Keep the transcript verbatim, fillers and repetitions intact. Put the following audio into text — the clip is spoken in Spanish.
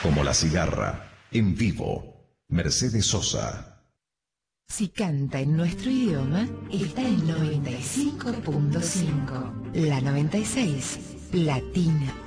Como la cigarra, en vivo, Mercedes Sosa. Si canta en nuestro idioma, está en noventa y cinco punto cinco. La noventa y seis, Latina.